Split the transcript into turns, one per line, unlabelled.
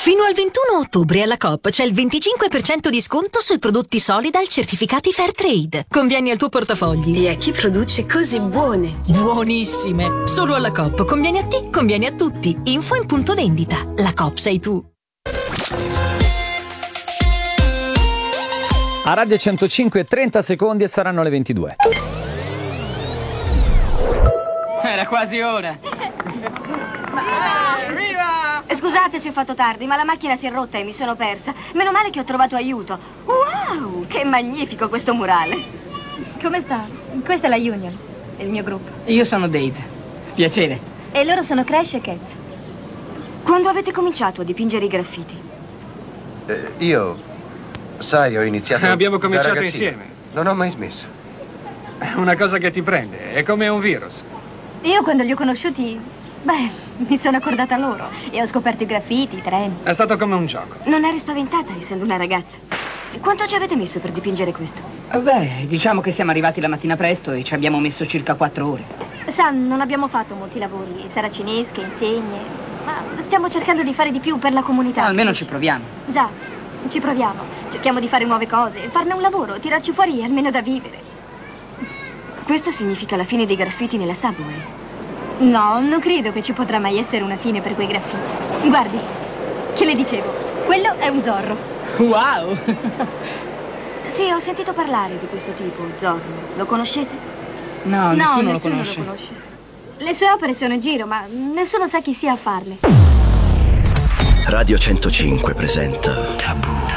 Fino al 21 ottobre alla Coop c'è il 25% di sconto sui prodotti Solidal certificati Fairtrade. Convieni al tuo portafogli.
E a chi produce cose buone?
Buonissime! Solo alla Coop. Conviene a te, conviene a tutti. Info in punto vendita. La Coop sei tu.
A Radio 105, 30 secondi e saranno le 22.
Era quasi ora.
Scusate se ho fatto tardi, ma la macchina si è rotta e mi sono persa. Meno male che ho trovato aiuto. Wow, che magnifico questo murale. Come sta? Questa è la Union, il mio gruppo.
Io sono Dave. Piacere.
E loro sono Crash e Cat. Quando avete cominciato a dipingere i graffiti?
Io... Sai, ho iniziato...
Abbiamo
da
cominciato
ragazzino.
insieme.
Non ho mai smesso.
È una cosa che ti prende, è come un virus.
Io quando li ho conosciuti, mi sono accordata a loro e ho scoperto i graffiti, i treni.
È stato come un gioco.
Non eri spaventata, essendo una ragazza. Quanto ci avete messo per dipingere questo?
Diciamo che siamo arrivati la mattina presto e ci abbiamo messo circa 4 ore.
Sa, non abbiamo fatto molti lavori, saracinesche, insegne, ma stiamo cercando di fare di più per la comunità.
Almeno ci proviamo.
Già, ci proviamo. Cerchiamo di fare nuove cose, farne un lavoro, tirarci fuori almeno da vivere. Questo significa la fine dei graffiti nella subway. No, non credo che ci potrà mai essere una fine per quei graffiti. Guardi, che le dicevo, quello è un Zorro.
Wow!
Sì, ho sentito parlare di questo tipo, Zorro. Lo conoscete?
No, nessuno lo conosce.
Le sue opere sono in giro, ma nessuno sa chi sia a farle.
Radio 105 presenta Tabù.